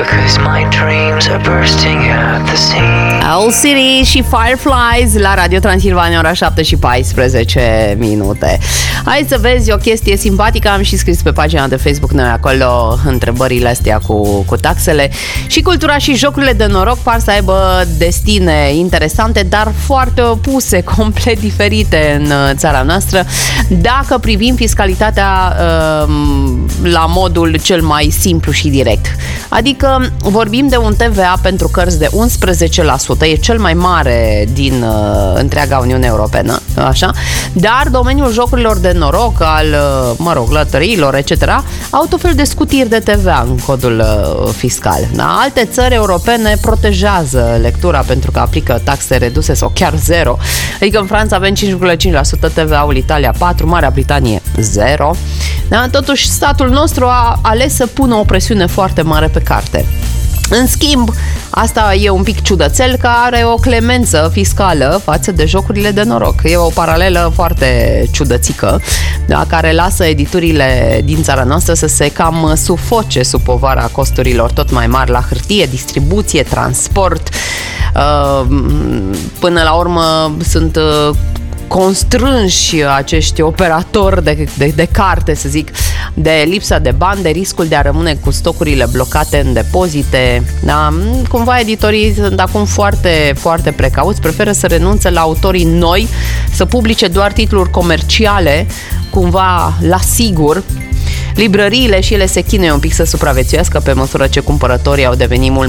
because my dreams are bursting at the seams. Owl City și Fireflies la Radio Transilvania, ora 7 și 14 minute. Hai să vezi o chestie simpatică. Am și scris pe pagina de Facebook noi acolo întrebările astea cu taxele. Și cultura și jocurile de noroc par să aibă destine interesante, dar foarte opuse, complet diferite în țara noastră. Dacă privim fiscalitatea la modul cel mai simplu și direct. Adică vorbim de un TVA pentru cărți de 11%, e cel mai mare din întreaga Uniune Europeană, așa? Dar domeniul jocurilor de noroc, al, lotăriilor, etc., au tot fel de scutiri de TVA în codul fiscal. Da? Alte țări europene protejează lectura pentru că aplică taxe reduse sau chiar zero. Adică în Franța avem 5,5% TVA-ul, Italia 4%, Marea Britanie 0%. Da? Totuși, statul nostru a ales să pună o presiune foarte mare pe carte. În schimb, asta e un pic ciudățel, că are o clemență fiscală față de jocurile de noroc. E o paralelă foarte ciudățică, da, care lasă editurile din țara noastră să se cam sufoce sub povara costurilor tot mai mari la hârtie, distribuție, transport. Până la urmă sunt constrânși acești operatori de carte, să zic, de lipsa de bani, de riscul de a rămâne cu stocurile blocate în depozite. Da? Cumva editorii sunt acum foarte, foarte precauți, preferă să renunțe la autorii noi, să publice doar titluri comerciale, cumva la sigur. Librăriile și ele se chinuie un pic să supraviețuiască pe măsură ce cumpărătorii au devenit mult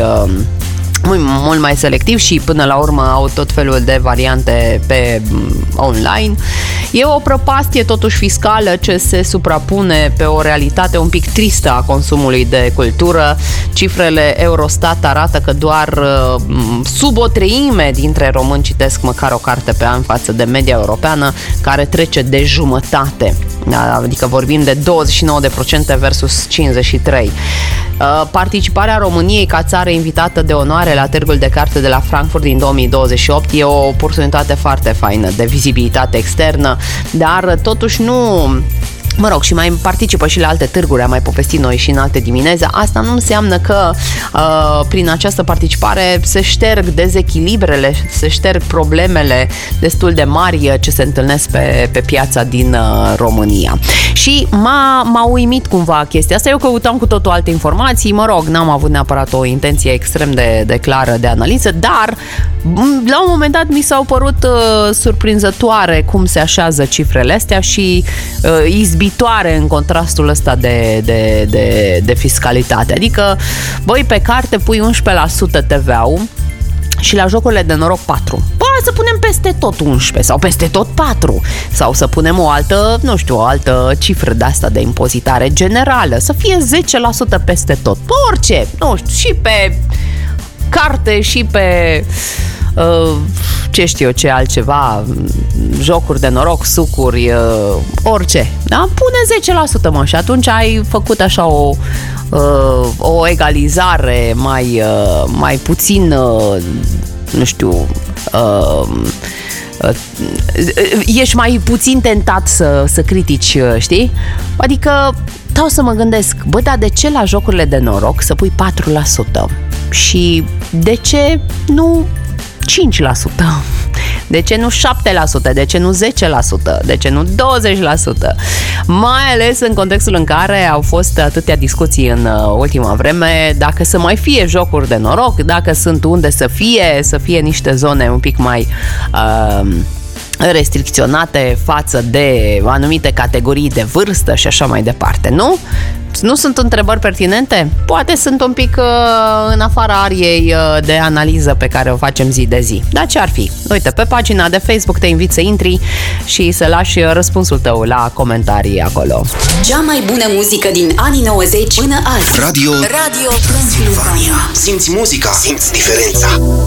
mai selectiv și până la urmă au tot felul de variante pe online. E o prăpastie totuși fiscală ce se suprapune pe o realitate un pic tristă a consumului de cultură. Cifrele Eurostat arată că doar sub o treime dintre români citesc măcar o carte pe an față de media europeană, care trece de jumătate. Adică vorbim de 29% versus 53%. Participarea României ca țară invitată de onoare la Târgul de Carte de la Frankfurt din 2028 e o oportunitate foarte faină de vizibilitate externă, dar totuși nu... și mai participă și la alte târguri, am mai povestit noi și în alte dimineți. Asta nu înseamnă că prin această participare se șterg dezechilibrele, se șterg problemele destul de mari ce se întâlnesc pe piața din România. Și m-a uimit cumva chestia asta. Eu căutam cu totul alte informații, n-am avut neapărat o intenție extrem de clară de analiză, dar la un moment dat mi s-au părut surprinzătoare cum se așează cifrele astea și izbitoare în contrastul ăsta de fiscalitate. Adică, băi, pe carte pui 11% TVA-ul și la jocurile de noroc 4%. Să punem peste tot 11% sau peste tot 4%. Sau să punem o altă cifră de asta de impozitare generală. Să fie 10% peste tot. Pe orice. Și pe carte și pe... ce știu eu, ce altceva, jocuri de noroc, sucuri, orice, da? Pune 10%, și atunci ai făcut așa o egalizare mai puțin, ești mai puțin tentat să critici, știi? Adică stau să mă gândesc, dar de ce la jocurile de noroc să pui 4%? Și de ce nu 5%? De ce nu 7%? De ce nu 10%? De ce nu 20%? Mai ales în contextul în care au fost atâtea discuții în ultima vreme dacă să mai fie jocuri de noroc, dacă sunt unde să fie niște zone un pic mai restricționate față de anumite categorii de vârstă și așa mai departe, nu? Nu sunt întrebări pertinente? Poate sunt un pic în afara ariei de analiză pe care o facem zi de zi. Dar ce ar fi? Uite, pe pagina de Facebook te invit să intri și să lași răspunsul tău la comentarii acolo. Cea mai bună muzică din anii 90 până azi. Radio Transilvania. Simți muzica, simți diferența.